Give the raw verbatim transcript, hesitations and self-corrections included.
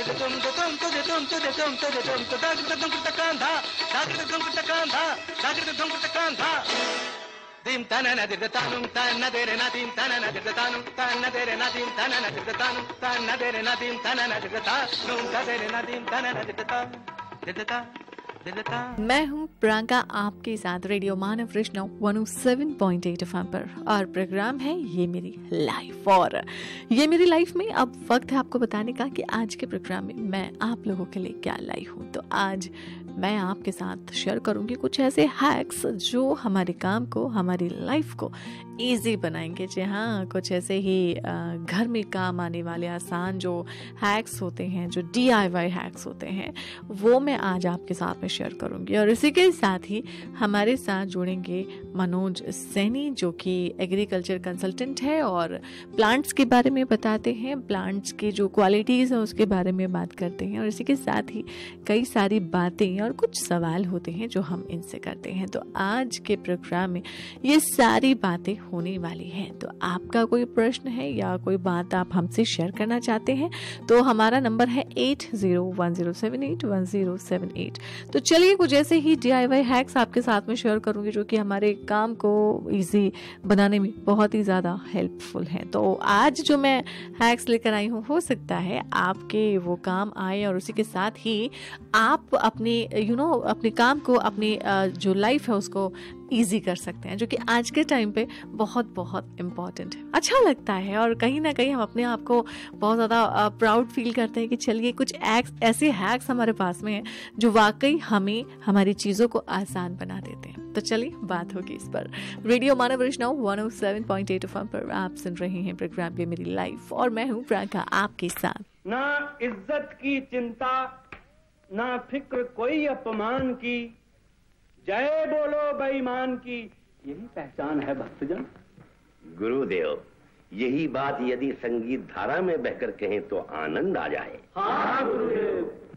तुम तुम तुझे तुम तुझे तुम तुझे तुम तो दाग तुम टकांधा दाग तुम टकांधा दाग तुम टकांधा dim tanana dirtanum tanadere nadim tanana dirtanum tanadere nadim tanana dirtanum tanadere nadim tanana dirtanum tanadere nadim tanana dirtan dirtan मैं हूँ प्रियंका आपके साथ रेडियो मानव वैष्णव one O seven point eight F M पर और प्रोग्राम है ये मेरी लाइफ। और ये मेरी लाइफ में अब वक्त है आपको बताने का कि आज के प्रोग्राम में मैं आप लोगों के लिए क्या लाई हूँ। तो आज मैं आपके साथ शेयर करूंगी कुछ ऐसे हैक्स जो हमारे काम को, हमारी लाइफ को इजी बनाएंगे। जी हाँ, कुछ ऐसे ही घर में काम आने वाले आसान जो हैक्स होते हैं, जो डी आई वाई हैक्स होते हैं, वो मैं आज आपके साथ में शेयर करूंगी। और इसी के साथ ही हमारे साथ जुड़ेंगे मनोज सैनी जो कि एग्रीकल्चर कंसल्टेंट है और प्लांट्स के बारे में बताते हैं, प्लांट्स की जो क्वालिटीज़ है उसके बारे में बात करते हैं। और इसी के साथ ही कई सारी बातें और कुछ सवाल होते हैं जो हम इनसे करते हैं। तो आज के प्रोग्राम में ये सारी बातें होने वाली हैं। तो आपका कोई प्रश्न है या कोई बात आप हमसे शेयर करना चाहते हैं तो हमारा नंबर है eight zero one zero seven eight one zero seven eight. तो चलिए कुछ ऐसे ही डी आई वाई हैक्स आपके साथ में शेयर करूंगी जो कि हमारे काम को इजी बनाने में बहुत ही ज़्यादा हेल्पफुल है। तो आज जो मैं हैक्स लेकर आई हूँ, हो सकता है आपके वो काम आए और उसी के साथ ही आप अपने यू नो अपने काम को, अपनी जो लाइफ है उसको इजी कर सकते हैं, जो कि आज के टाइम पे बहुत बहुत इम्पॉर्टेंट है। अच्छा लगता है और कहीं ना कहीं हम अपने आप को बहुत ज़्यादा प्राउड फील करते हैं कि चलिए कुछ एक्स ऐसे हैक्स हमारे पास में हैं जो वाकई हमें हमारी चीज़ों को आसान बना देते हैं। तो चलिए बात होगी इस पर। रेडियो मानव वैष्णव one O seven point eight F M पर आप सुन रहे हैं प्रोग्राम ये मेरी लाइफ और मैं हूँ प्रियंका आपके साथ। ना इज्जत की चिंता, ना फिक्र कोई अपमान की, जय बोलो बेईमान की, यही पहचान है भक्तजन। गुरुदेव, यही बात यदि संगीत धारा में बहकर कहें तो आनंद आ जाए। हाँ गुरुदेव।